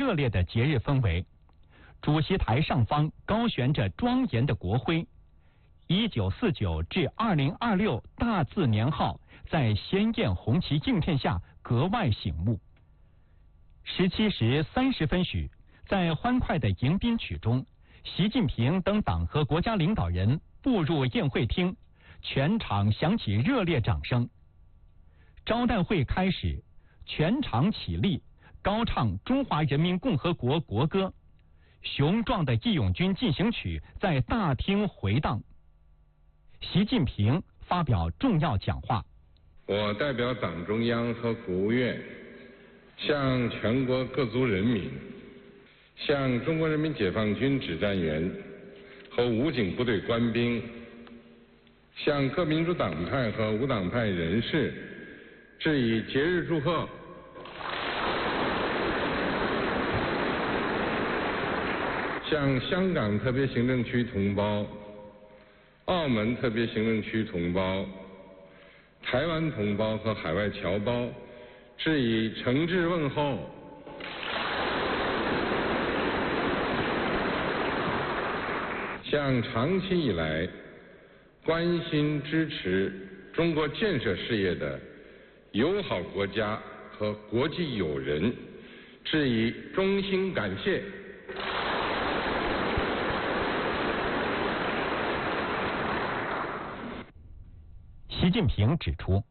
热烈的节日氛围。主席台上方高悬着庄严的国徽，1949至2026大字年号在鲜艳红旗映衬下格外醒目。17时30分许，在欢快的迎宾曲中，习近平等党和国家领导人步入宴会厅，全场响起热烈掌声。招待会开始，全场起立，高唱中华人民共和国国歌。雄壮的义勇军进行曲在大厅回荡。习近平发表重要讲话。 我代表党中央和国务院，向全国各族人民，向中国人民解放军指战员和武警部队官兵，向各民主党派和无党派人士致以节日祝贺。向香港特别行政区同胞、澳门特别行政区同胞、台湾同胞和海外侨胞致以诚挚问候。向长期以来关心支持中国建设事业的友好国家和国际友人致以衷心感谢。 习近平指出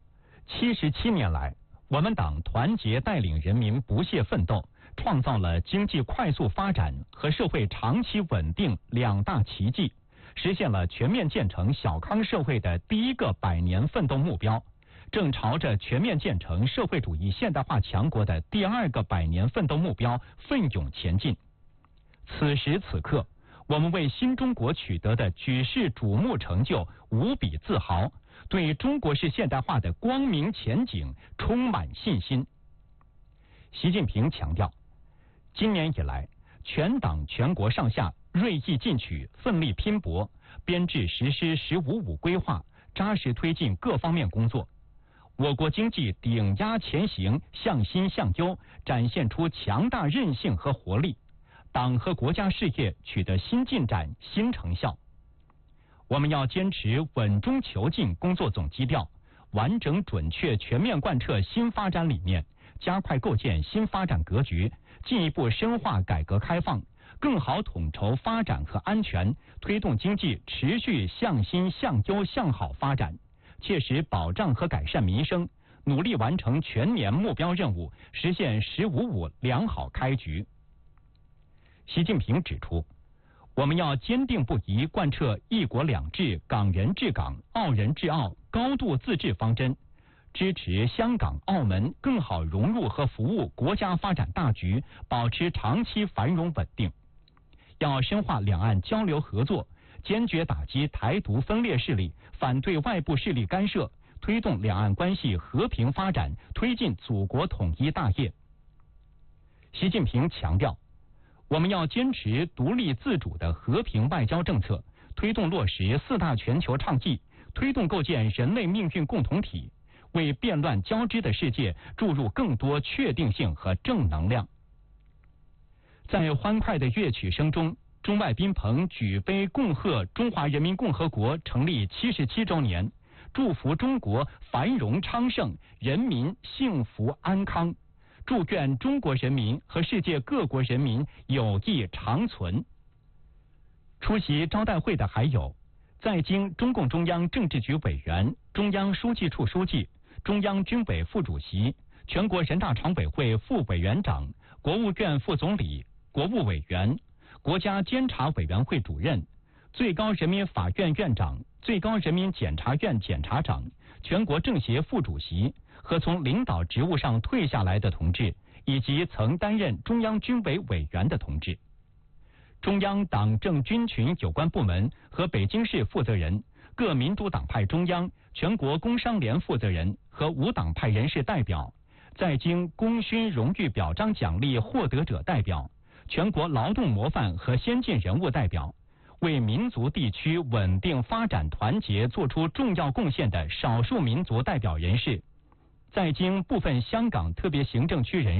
，77年来，我们党团结带领人民不懈奋斗，创造了经济快速发展和社会长期稳定两大奇迹，实现了全面建成小康社会的第一个100年奋斗目标，正朝着全面建成社会主义现代化强国的第2个100年奋斗目标奋勇前进。此时此刻，我们为新中国取得的举世瞩目成就无比自豪，对中国式现代化的光明前景充满信心。习近平强调，今年以来，全党全国上下锐意进取，奋力拼搏，编制实施“15+5”规划，扎实推进各方面工作。我国经济顶压前行，向新向优，展现出强大韧性和活力，党和国家事业取得新进展、新成效。我们要坚持稳中求进工作总基调，完整准确全面贯彻新发展理念，加快构建新发展格局，进一步深化改革开放，更好统筹发展和安全，推动经济持续向新向优向好发展，切实保障和改善民生，努力完成全年目标任务，实现“15+5”良好开局。习近平指出，我们要坚定不移贯彻一国两制、港人治港、澳人治澳高度自治方针，支持香港、澳门更好融入和服务国家发展大局，保持长期繁荣稳定。要深化两岸交流合作，坚决打击台独分裂势力，反对外部势力干涉，推动两岸关系和平发展，推进祖国统一大业。习近平强调，我们要坚持独立自主的和平外交政策，推动落实4大全球倡议，推动构建人类命运共同体，为变乱交织的世界注入更多确定性和正能量。在欢快的乐曲声中，中外宾朋举杯共贺中华人民共和国成立77周年，祝福中国繁荣昌盛，人民幸福安康，祝愿中国人民和世界各国人民友谊长存。出席招待会的还有在京中共中央政治局委员、中央书记处书记、中央军委副主席、全国人大常委会副委员长、国务院副总理、国务委员、国家监察委员会主任、最高人民法院院长、最高人民检察院检察长、全国政协副主席和从领导职务上退下来的同志，以及曾担任中央军委委员的同志。中央党政军群有关部门和北京市负责人、各民主党派中央、全国工商联负责人和无党派人士代表，在京功勋荣誉表彰奖励获得者代表，全国劳动模范和先进人物代表，为民族地区稳定发展团结做出重要贡献的少数民族代表人士，在京部分香港特别行政区人士、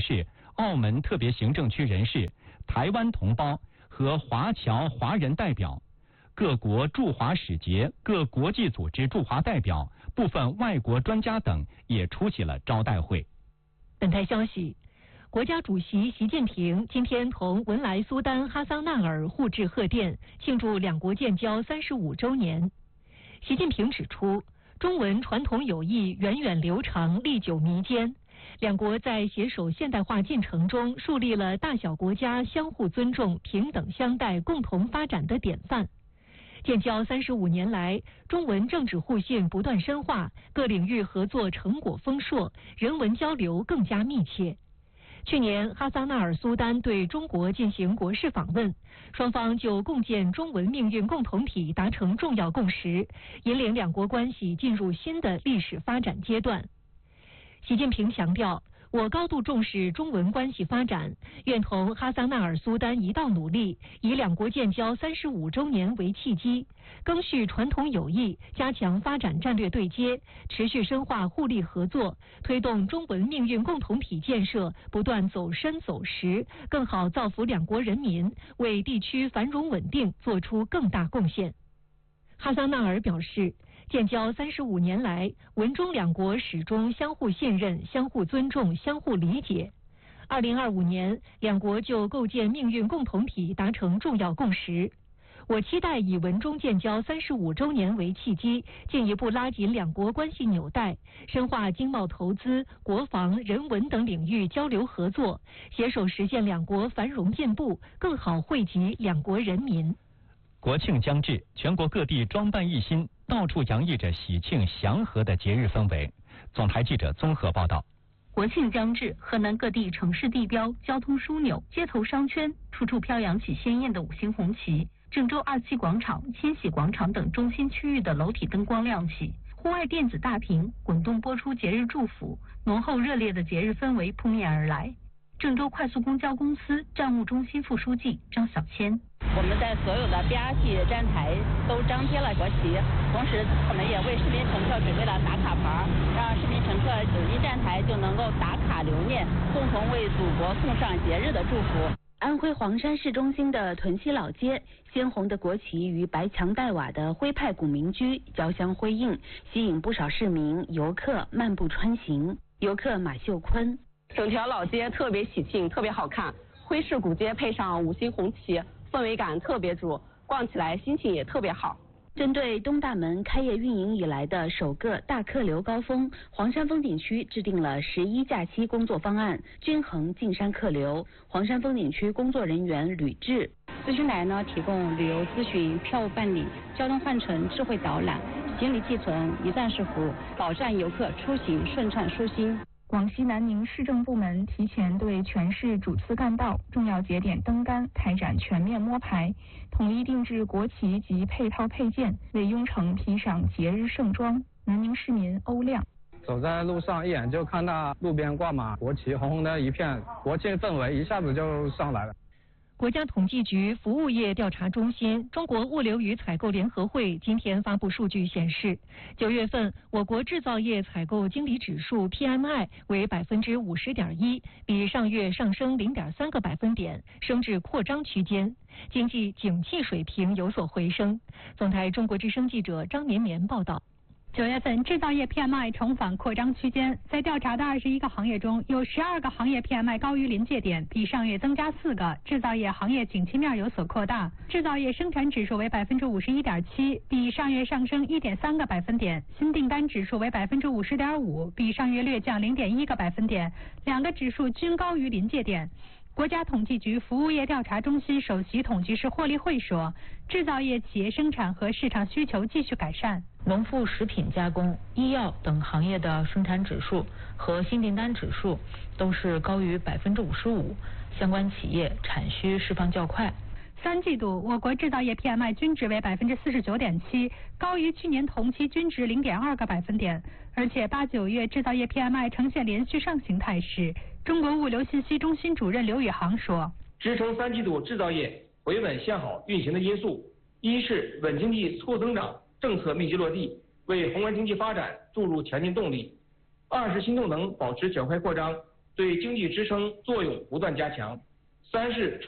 澳门特别行政区人士、台湾同胞和华侨华人代表、各国驻华使节、各国际组织驻华代表、部分外国专家等也出席了招待会。 本台消息，国家主席习近平今天同文莱苏丹哈桑纳尔互致贺电，庆祝两国建交35周年。习近平指出，中文传统友谊源远流长、历久弥坚，两国在携手现代化进程中树立了大小国家相互尊重、平等相待、共同发展的典范。建交35年来，中文政治互信不断深化，各领域合作成果丰硕，人文交流更加密切。去年，哈桑纳尔苏丹对中国进行国事访问，双方就共建中文命运共同体达成重要共识，引领两国关系进入新的历史发展阶段。习近平强调，我高度重视中文关系发展，愿同哈桑纳尔苏丹一道努力，以两国建交35周年为契机，赓续传统友谊，加强发展战略对接，持续深化互利合作，推动中文命运共同体建设不断走深走实，更好造福两国人民，为地区繁荣稳定做出更大贡献。哈桑纳尔表示，建交35年来，文中两国始终相互信任、相互尊重、相互理解。2025年，两国就构建命运共同体达成重要共识。我期待以文中建交35周年为契机，进一步拉紧两国关系纽带，深化经贸投资、国防、人文等领域交流合作，携手实现两国繁荣进步，更好惠及两国人民。 国庆将至，全国各地装扮一新，到处洋溢着喜庆祥和的节日氛围。总台记者综合报道。 国庆将至，河南各地城市地标、交通枢纽、街头商圈，处处飘扬起鲜艳的5星红旗。郑州27广场、千禧广场等中心区域的楼体灯光亮起，户外电子大屏滚动播出节日祝福，浓厚热烈的节日氛围扑面而来。郑州快速公交公司站务中心副书记张小谦： 我们在所有的 BRT 站台都张贴了国旗，同时我们也为市民乘客准备了打卡牌，让市民乘客走进站台就能够打卡留念，共同为祖国送上节日的祝福。 安徽黄山市中心的屯溪老街，鲜红的国旗与白墙黛瓦的徽派古民居交相辉映，吸引不少市民游客漫步穿行。游客马秀坤： 整条老街特别喜庆，特别好看，徽式古街配上5星红旗，氛围感特别足，逛起来心情也特别好。 针对东大门开业运营以来的首个大客流高峰，黄山风景区制定了11假期工作方案，均衡进山客流。黄山风景区工作人员吕志： 咨询台呢提供旅游咨询、票务办理、交通换乘智慧导览、行李寄存、一站式服务，保障游客出行顺畅舒心。 广西南宁市政部门提前对全市主次干道、重要节点灯杆开展全面摸排，统一定制国旗及配套配件，为雍城披上节日盛装。南宁市民欧亮： 走在路上，一眼就看到路边挂满国旗，红红的一片，国庆氛围一下子就上来了。 国家统计局服务业调查中心、中国物流与采购联合会今天发布数据显示，9月份我国制造业采购经理指数 PMI 为50.1%，比上月上升0.3个百分点，升至扩张区间，经济景气水平有所回升。总台中国之声记者张绵绵报道。 9月份制造业 PMI 重返扩张区间，在调查的21个行业中，有12个行业 PMI 高于临界点，比上月增加4个，制造业行业景气面有所扩大。制造业生产指数为51.7%，比上月上升1.3个百分点，新订单指数为50.5%，比上月略降0.1个百分点，两个指数均高于临界点。国家统计局服务业调查中心首席统计师霍立慧说，制造业企业生产和市场需求继续改善。 农副食品加工、医药等行业的生产指数和新订单指数都是高于55%，相关企业产需释放较快。 3季度我国制造业 PMI 均值为49.7%，高于去年同期均值0.2个百分点，而且8、9月制造业 PMI 呈现连续上行态势。中国物流信息中心主任刘宇航说， 支撑3季度制造业回稳向好运行的因素，一是稳经济促增长政策密集落地，为宏观经济发展注入强劲动力；二是新动能保持较快扩张， 对经济支撑作用不断加强；三是